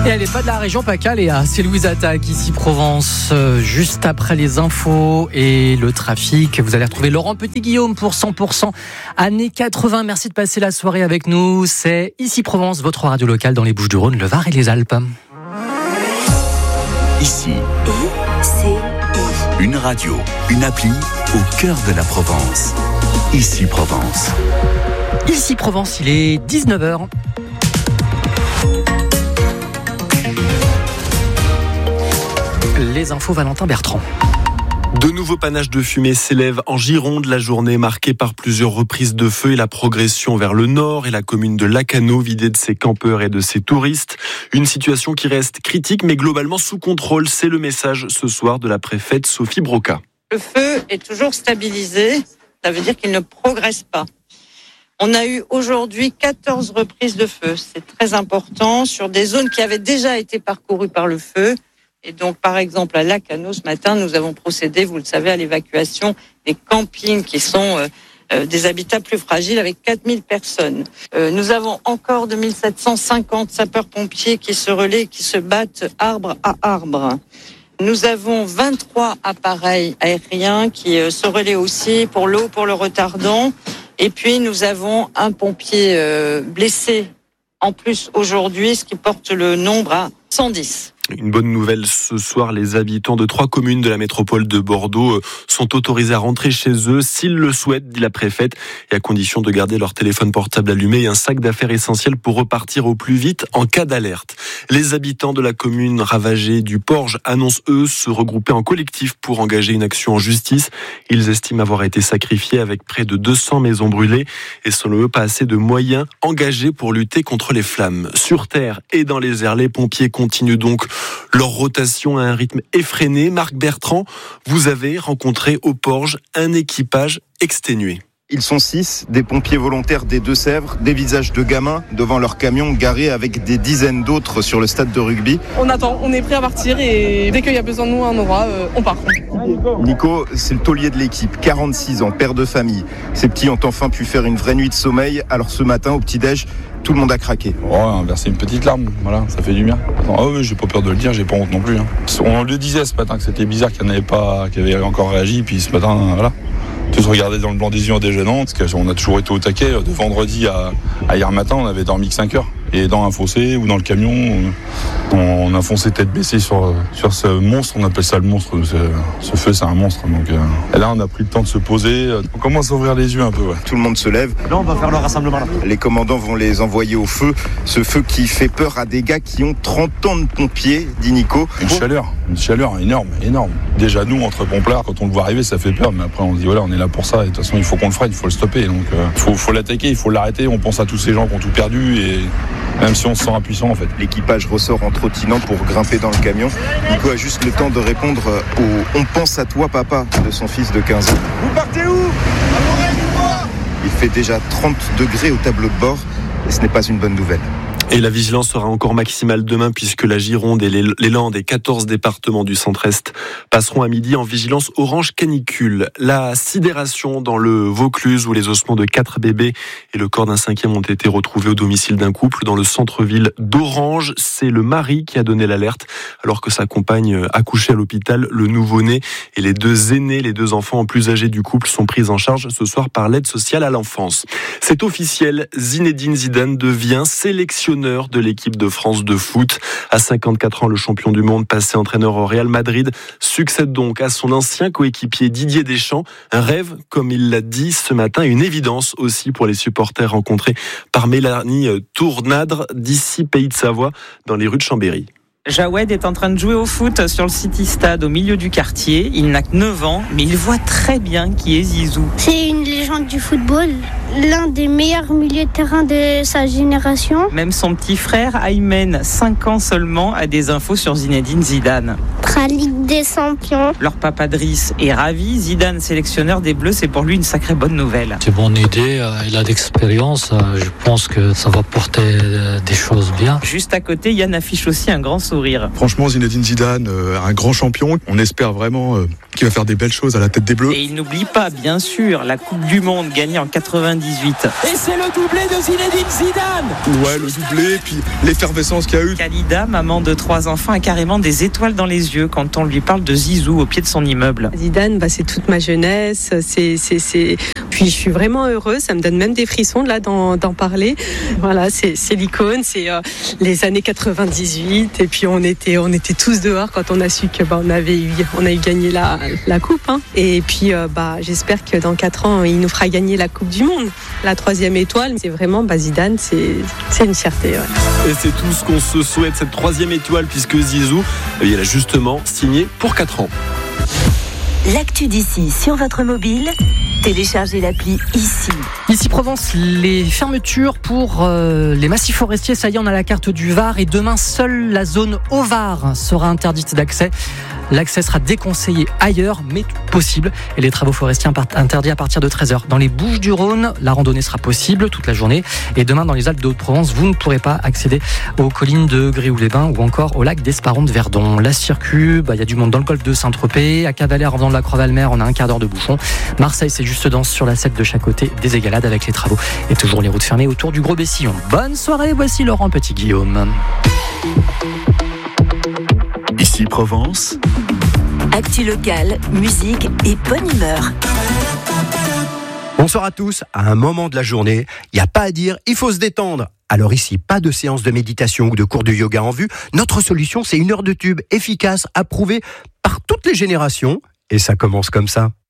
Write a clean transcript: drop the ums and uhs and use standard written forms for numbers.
Et elle n'est pas de la région PACA, Léa. C'est Louise Attaque, ici Provence. Juste après les infos et le trafic, vous allez retrouver Laurent Petit-Guillaume pour 100% années 80. Merci de passer la soirée avec nous. C'est ici Provence, votre radio locale dans les Bouches-du-Rhône, le Var et les Alpes. Ici, une radio, une appli au cœur de la Provence. Ici Provence. Ici Provence, il est 19h. Les infos, Valentin Bertrand. De nouveaux panaches de fumée s'élèvent en Gironde. La journée marquée par plusieurs reprises de feu et la progression vers le nord et la commune de Lacanau vidée de ses campeurs et de ses touristes. Une situation qui reste critique mais globalement sous contrôle. C'est le message ce soir de la préfète Sophie Broca. Le feu est toujours stabilisé. Ça veut dire qu'il ne progresse pas. On a eu aujourd'hui 14 reprises de feu. C'est très important sur des zones qui avaient déjà été parcourues par le feu. Et donc, par exemple, à Lacanau, ce matin, nous avons procédé, vous le savez, à l'évacuation des campings qui sont des habitats plus fragiles avec 4000 personnes. Nous avons encore 2750 sapeurs-pompiers qui se relaient, qui se battent arbre à arbre. Nous avons 23 appareils aériens qui se relaient aussi pour l'eau, pour le retardant. Et puis, nous avons un pompier blessé en plus aujourd'hui, ce qui porte le nombre à 110. Une bonne nouvelle ce soir, les habitants de 3 communes de la métropole de Bordeaux sont autorisés à rentrer chez eux s'ils le souhaitent, dit la préfète, et à condition de garder leur téléphone portable allumé et un sac d'affaires essentiel pour repartir au plus vite en cas d'alerte. Les habitants de la commune ravagée du Porge annoncent eux se regrouper en collectif pour engager une action en justice. Ils estiment avoir été sacrifiés avec près de 200 maisons brûlées et selon eux pas assez de moyens engagés pour lutter contre les flammes. Sur terre et dans les airs, les pompiers continuent donc leur rotation à un rythme effréné. Marc Bertrand, vous avez rencontré au Porge un équipage exténué. Ils sont 6, des pompiers volontaires des Deux-Sèvres, des visages de gamins devant leur camion garé avec des dizaines d'autres sur le stade de rugby. On attend, on est prêt à partir et dès qu'il y a besoin de nous, on part. Nico, c'est le taulier de l'équipe, 46 ans, père de famille. Ces petits ont enfin pu faire une vraie nuit de sommeil, alors ce matin au petit-déj, tout le monde a craqué. Oh, verser une petite larme, voilà, ça fait du bien. Oh oui, j'ai pas peur de le dire, j'ai pas honte non plus. On le disait ce matin que c'était bizarre qu'il n'y en avait pas, qui avaient encore réagi, puis ce matin, voilà. Tous regarder dans le blanc des yeux en déjeunant, parce qu'on a toujours été au taquet. De vendredi à hier matin, on avait dormi que 5 heures. Et dans un fossé ou dans le camion, on a foncé tête baissée sur ce monstre. On appelle ça le monstre. Ce feu, c'est un monstre. Donc là, on a pris le temps de se poser. On commence à ouvrir les yeux un peu. Ouais. Tout le monde se lève. Là, on va faire le rassemblement. Là. Les commandants vont les envoyer au feu. Ce feu qui fait peur à des gars qui ont 30 ans de pompiers, dit Nico. Une chaleur énorme. Déjà, nous, entre pomplards, quand on le voit arriver, ça fait peur. Mais après, on se dit, voilà, on est là pour ça. Et de toute façon, il faut qu'on le freine, il faut le stopper. Donc, faut l'attaquer, il faut l'arrêter. On pense à tous ces gens qui ont tout perdu. Et même si on se sent impuissant en fait. L'équipage ressort en trottinant pour grimper dans le camion. Nico a juste le temps de répondre au « On pense à toi papa » de son fils de 15 ans. Vous partez où ? Il fait déjà 30 degrés au tableau de bord et ce n'est pas une bonne nouvelle. Et la vigilance sera encore maximale demain puisque la Gironde et les Landes et 14 départements du centre-est passeront à midi en vigilance orange canicule. La sidération dans le Vaucluse où les ossements de 4 bébés et le corps d'un 5e ont été retrouvés au domicile d'un couple dans le centre-ville d'Orange. C'est le mari qui a donné l'alerte alors que sa compagne accouchait à l'hôpital. Le nouveau-né et les 2 aînés, les 2 enfants plus âgés du couple sont pris en charge ce soir par l'aide sociale à l'enfance. C'est officiel, Zinedine Zidane devient sélectionneur de l'équipe de France de foot. À 54 ans, le champion du monde passé entraîneur au Real Madrid succède donc à son ancien coéquipier Didier Deschamps. Un rêve, comme il l'a dit ce matin, une évidence aussi pour les supporters rencontrés par Mélanie Tournadre d'ici Pays de Savoie dans les rues de Chambéry. Jawed est en train de jouer au foot sur le City Stade au milieu du quartier. Il n'a que 9 ans, mais il voit très bien qui est Zizou. C'est une légende du football, l'un des meilleurs milieux de terrain de sa génération. Même son petit frère, Aymen, 5 ans seulement, a des infos sur Zinedine Zidane. Ligue des Champions. Leur papa Driss est ravi. Zidane, sélectionneur des Bleus, c'est pour lui une sacrée bonne nouvelle. C'est une bonne idée, il a d'expérience. Je pense que ça va porter des choses bien. Juste à côté, Yann affiche aussi un grand sourire. sourire. Franchement, Zinedine Zidane, un grand champion. On espère vraiment qu'il va faire des belles choses à la tête des Bleus. Et il n'oublie pas, bien sûr, la Coupe du Monde gagnée en 98. Et c'est le doublé de Zinedine Zidane. Ouais, le doublé, puis l'effervescence qu'il y a eu. Khalida, maman de 3 enfants, a carrément des étoiles dans les yeux quand on lui parle de Zizou au pied de son immeuble. Zidane, c'est toute ma jeunesse. Puis je suis vraiment heureuse. Ça me donne même des frissons là d'en parler. Voilà, c'est l'icône. C'est les années 98. Et puis on était tous dehors quand on a su que on a eu gagné la coupe. Hein. Et puis j'espère que dans 4 ans il nous fera gagner la Coupe du Monde. La 3e étoile, c'est vraiment Zidane. C'est une fierté. Ouais. Et c'est tout ce qu'on se souhaite, cette 3e étoile, puisque Zizou, il a justement signé pour 4 ans. L'actu d'ici sur votre mobile, téléchargez l'appli Ici. Ici Provence, les fermetures pour les massifs forestiers, ça y est, on a la carte du Var et demain, seule la zone au Var sera interdite d'accès. L'accès sera déconseillé ailleurs, mais possible. Et les travaux forestiers interdits à partir de 13h. Dans les Bouches-du-Rhône, la randonnée sera possible toute la journée. Et demain, dans les Alpes de Haute-Provence, vous ne pourrez pas accéder aux collines de Gréoux-les-Bains ou encore au lac d'Esparon-de-Verdon. La Circu, il y a du monde dans le golfe de Saint-Tropez. À Cavalère, en venant de la Croix-Valmer, on a un quart d'heure de bouchon. Marseille, c'est juste danse sur la 7 de chaque côté. Des égalades avec les travaux. Et toujours les routes fermées autour du Gros Bessillon. Bonne soirée, voici Laurent Petit-Guillaume. Ici Provence. Actu locale, musique et bonne humeur. Bonsoir à tous. À un moment de la journée, il n'y a pas à dire, il faut se détendre. Alors ici, pas de séance de méditation ou de cours de yoga en vue. Notre solution, c'est 1 heure de tube efficace, approuvée par toutes les générations. Et ça commence comme ça.